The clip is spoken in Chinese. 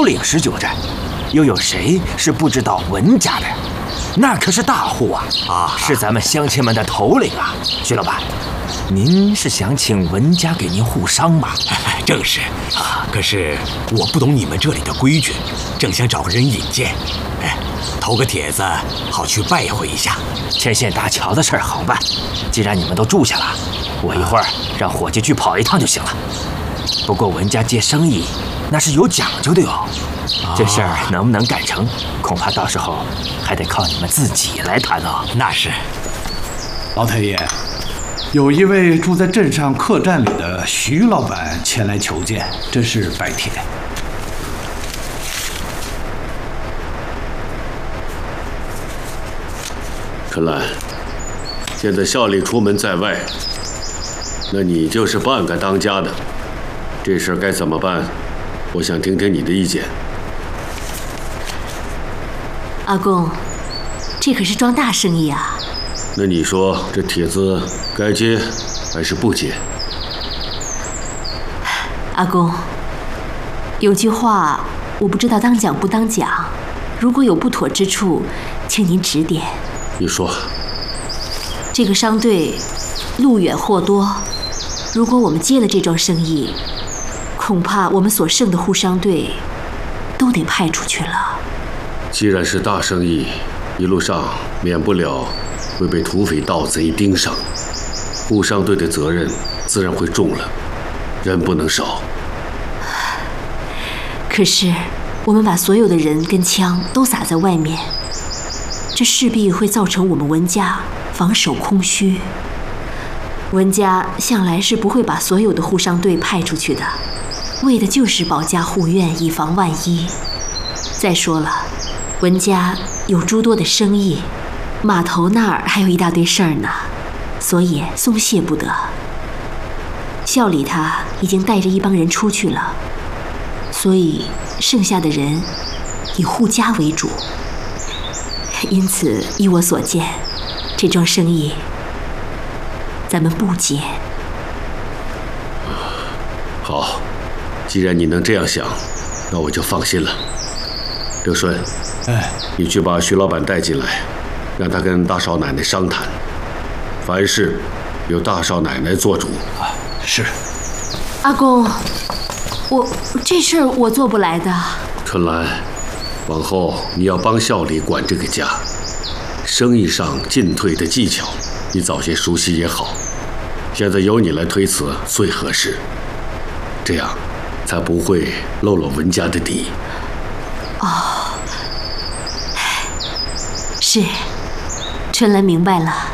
头领19寨，又有谁是不知道文家的呀？那可是大户啊！是咱们乡亲们的头领啊！徐老板，您是想请文家给您护伤吧？ 正是啊，可是我不懂你们这里的规矩，正想找个人引荐，投个帖子好去拜会一下。 牵线搭桥的事儿好办，既然你们都住下了，我一会儿让伙计去跑一趟就行了。不过文家接生意那是有讲究的哟，这事儿能不能干成，恐怕到时候还得靠你们自己来谈哦。 那是。 老太爷，有一位住在镇上客栈里的徐老板前来求见，这是拜帖。 春兰，现在效力出门在外，那你就是半个当家的，这事儿该怎么办？我想听听你的意见。 阿公，这可是桩大生意啊！ 那你说这帖子该接还是不接？ 阿公，有句话我不知道当讲不当讲，如果有不妥之处，请您指点。 你说。 这个商队路远货多，如果我们接了这桩生意，恐怕我们所剩的护商队都得派出去了。 既然是大生意，一路上免不了会被土匪盗贼盯上，护商队的责任自然会重了，人不能少。 可是我们把所有的人跟枪都撒在外面，这势必会造成我们文家防守空虚。文家向来是不会把所有的护商队派出去的，为的就是保家护院，以防万一。再说了，文家有诸多的生意，码头那儿还有一大堆事儿呢，所以松懈不得。孝礼他已经带着一帮人出去了，所以剩下的人以护家为主。因此依我所见，这桩生意咱们不接。 好，既然你能这样想，那我就放心了。刘顺，你去把徐老板带进来，让他跟大少奶奶商谈，凡事由大少奶奶做主。 是。 阿公，这事儿我做不来的。 春兰，往后你要帮孝礼管这个家，生意上进退的技巧，你早些熟悉也好。现在由你来推辞最合适，这样才不会漏了文家的底。 哦，是，春兰明白了。